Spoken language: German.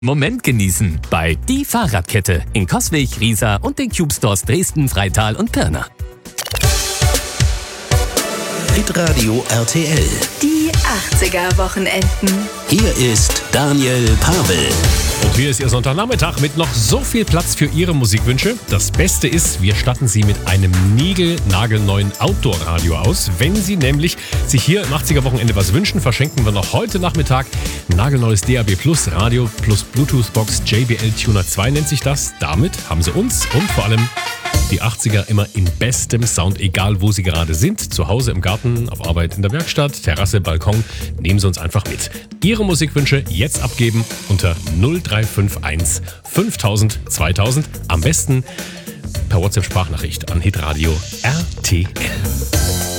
Moment genießen bei Die Fahrradkette in Coswig, Riesa und den Cube Stores Dresden, Freital und Pirna. Hitradio RTL. Die 80er-Wochenenden. Hier ist Daniel Pavel. Und hier ist Ihr Sonntagnachmittag mit noch so viel Platz für Ihre Musikwünsche. Das Beste ist, wir statten Sie mit einem niegelnagelneuen Outdoor-Radio aus. Wenn Sie nämlich sich hier im 80er-Wochenende was wünschen, verschenken wir noch heute Nachmittag ein nagelneues DAB Plus Radio plus Bluetooth-Box JBL Tuner 2 nennt sich das. Damit haben Sie uns und vor allem die 80er immer in bestem Sound, egal wo Sie gerade sind. Zu Hause, im Garten, auf Arbeit, in der Werkstatt, Terrasse, Balkon. Nehmen Sie uns einfach mit. Ihre Musikwünsche jetzt abgeben unter 0351 5000 2000. Am besten per WhatsApp-Sprachnachricht an Hitradio RTL.